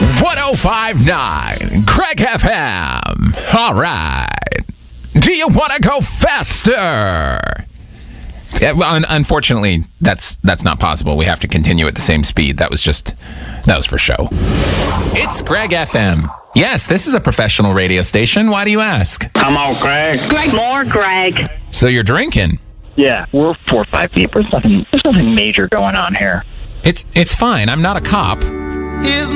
105.9 Craig FM. All right. Do you want to go faster? Yeah, well, unfortunately, that's not possible. We have to continue at the same speed. That was for show. It's Craig FM. Yes, this is a professional radio station. Why do you ask? Come on, Craig. More Greg. So you're drinking? Yeah, we're 4 or 5 deep. There's nothing major going on here. It's fine. I'm not a cop.